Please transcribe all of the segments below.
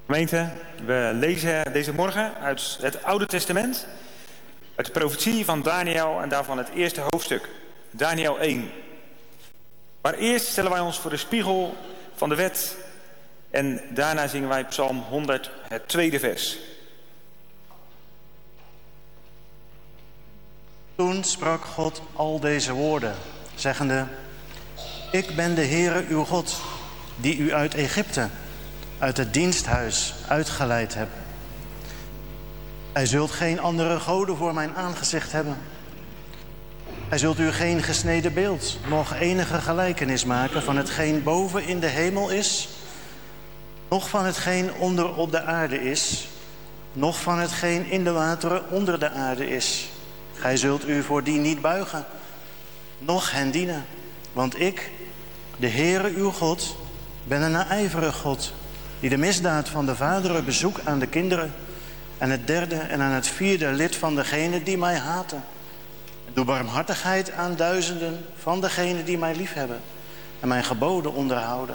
Gemeente, we lezen deze morgen uit het Oude Testament, uit de profetie van Daniel en daarvan het eerste hoofdstuk, Daniel 1. Maar eerst stellen wij ons voor de spiegel van de wet en daarna zingen wij Psalm 100, het tweede vers. Toen sprak God al deze woorden, zeggende: Ik ben de Heere uw God, die u uit Egypte, uit het diensthuis uitgeleid heb. Gij zult geen andere goden voor mijn aangezicht hebben. Gij zult u geen gesneden beeld, noch enige gelijkenis maken van hetgeen boven in de hemel is, noch van hetgeen onder op de aarde is, noch van hetgeen in de wateren onder de aarde is. Gij zult u voor die niet buigen, noch hen dienen. Want ik, de Heere uw God, ben een naijverig God, die de misdaad van de vaderen bezoekt aan de kinderen, en het derde en aan het vierde lid van degenen die mij haten. En doe barmhartigheid aan duizenden van degenen die mij liefhebben en mijn geboden onderhouden.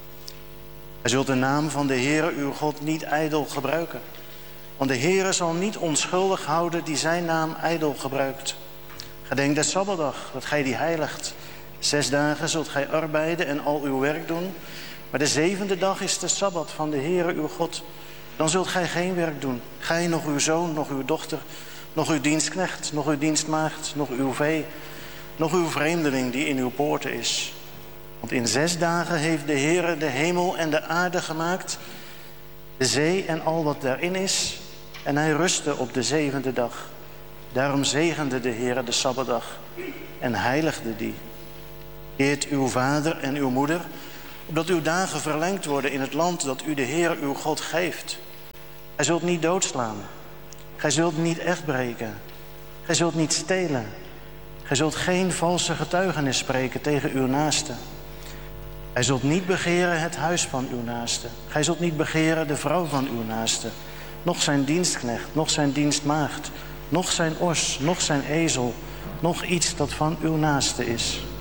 Gij zult de naam van de Heere uw God niet ijdel gebruiken. Want de Heere zal niet onschuldig houden die zijn naam ijdel gebruikt. Gedenk de Sabbatdag, dat gij die heiligt. 6 dagen zult gij arbeiden en al uw werk doen. Maar de 7e dag is de Sabbat van de Heere uw God. Dan zult gij geen werk doen. Gij, nog uw zoon, nog uw dochter, nog uw dienstknecht, nog uw dienstmaagd, nog uw vee, nog uw vreemdeling die in uw poorten is. Want in 6 dagen heeft de Heere de hemel en de aarde gemaakt, de zee en al wat daarin is, en hij rustte op de 7e dag. Daarom zegende de Heere de Sabbatdag en heiligde die. Eert uw vader en uw moeder, opdat uw dagen verlengd worden in het land dat u de Heere uw God geeft. Gij zult niet doodslaan. Gij zult niet echt breken. Gij zult niet stelen. Gij zult geen valse getuigenis spreken tegen uw naaste. Gij zult niet begeren het huis van uw naaste. Gij zult niet begeren de vrouw van uw naaste. Noch zijn dienstknecht, noch zijn dienstmaagd, noch zijn os, noch zijn ezel, noch iets dat van uw naaste is.